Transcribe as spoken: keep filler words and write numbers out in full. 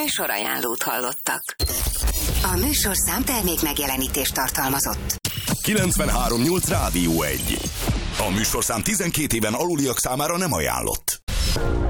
Műsorajánlót hallottak. A műsorszám termék megjelenítést tartalmazott. kilencvenhárom nyolc Rádió egy. A műsorszám tizenkét éven aluliak számára nem ajánlott.